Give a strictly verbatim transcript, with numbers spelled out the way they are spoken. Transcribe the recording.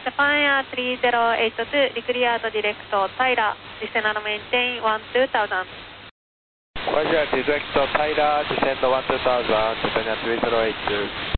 Japan Air three zero eight two, declared direct Tyler, descend and maintain one two thousand. Roger, direct Tyler, descend one two thousand, Japan Air three zero eight two.